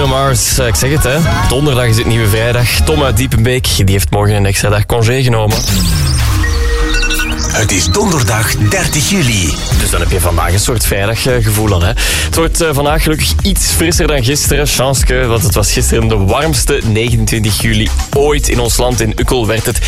Mars, ik zeg het hè. Donderdag is het nieuwe vrijdag. Tom uit Diepenbeek, die heeft morgen een extra dag congé genomen. Het is donderdag 30 juli. Dus dan heb je vandaag een soort vrijdaggevoel al. Hè? Het wordt vandaag gelukkig iets frisser dan gisteren. Chanske, want het was gisteren de warmste 29 juli ooit in ons land. In Ukkel werd het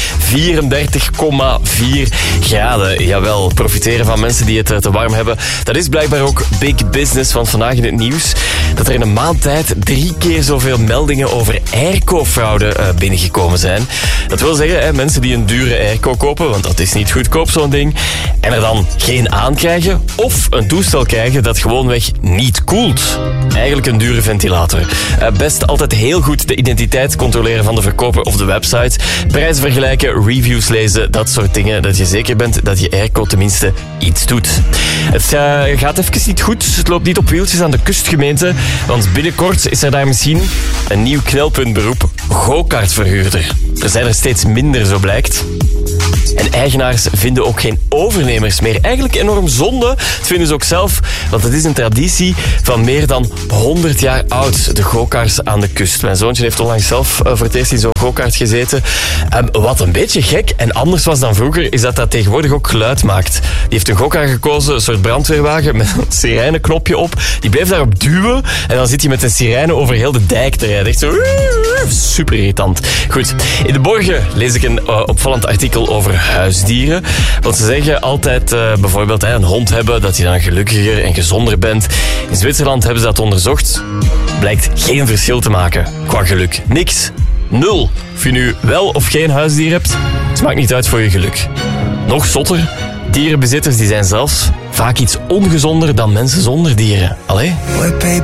34,4 graden. Jawel, profiteren van mensen die het te warm hebben. Dat is blijkbaar ook big business, want vandaag in het nieuws dat er in een maand tijd 3 keer zoveel meldingen over airco-fraude binnengekomen zijn. Dat wil zeggen, hè, mensen die een dure airco kopen, want dat is niet goedkoop zo'n ding, en er dan geen aankrijgen of een toestel krijgen dat gewoonweg niet koelt. Eigenlijk een dure ventilator. Best altijd heel goed de identiteit controleren van de verkoper of de website. Prijzen vergelijken, reviews lezen, dat soort dingen. Dat je zeker bent dat je airco tenminste iets doet. Het gaat even niet goed. Het loopt niet op wieltjes aan de kustgemeente. Want binnenkort is er daar misschien een nieuw knelpuntberoep. Go-kartverhuurder. Er zijn er steeds minder, zo blijkt. En eigenaars vinden ook geen overnemers meer. Eigenlijk enorm zonde. Dat vinden ze ook zelf. Want het is een traditie van meer dan 100 jaar oud. De go-karts aan de kust. Mijn zoontje heeft onlangs zelf voor het eerst in zo'n go-kart gezeten. Wat een beetje gek en anders was dan vroeger, is dat tegenwoordig ook geluid maakt. Die heeft een go-kart gekozen, een soort brandweerwagen met een sireneknopje op. Die bleef daarop duwen en dan zit hij met een sirene over heel de dijk te rijden. Echt zo super irritant. Goed, in de Borgen lees ik een opvallend artikel over huisdieren. Want ze zeggen altijd bijvoorbeeld een hond hebben, dat je dan gelukkiger en gezonder bent. In Zwitserland hebben ze dat onderzocht. Blijkt geen verschil te maken qua geluk. Niks. 0. Of je nu wel of geen huisdier hebt, het maakt niet uit voor je geluk. Nog zotter, dierenbezitters die zijn zelfs vaak iets ongezonder dan mensen zonder dieren. Allee?